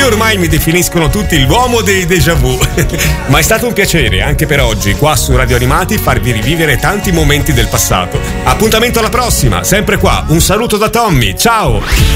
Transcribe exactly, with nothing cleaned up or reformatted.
ormai mi definiscono tutti l'uomo dei déjà vu. Ma è stato un piacere anche per oggi qua su Radio Animati farvi rivivere tanti momenti del passato. Appuntamento alla prossima, sempre qua. Un saluto da Tommy, ciao!